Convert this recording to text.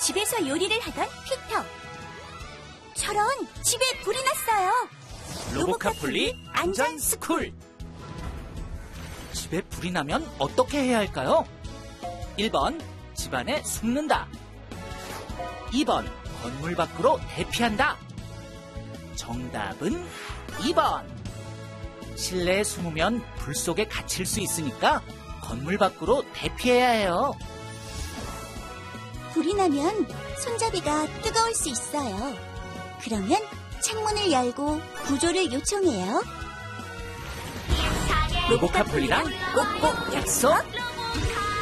집에서 요리를 하던 피터. 저런, 집에 불이 났어요. 로보카폴리 안전 스쿨. 집에 불이 나면 어떻게 해야 할까요? 1번, 집안에 숨는다. 2번, 건물 밖으로 대피한다. 정답은 2번. 실내에 숨으면 불 속에 갇힐 수 있으니까 건물 밖으로 대피해야 해요. 불이 나면 손잡이가 뜨거울 수 있어요. 그러면 창문을 열고 구조를 요청해요. 로보카폴리랑 꼭꼭 약속.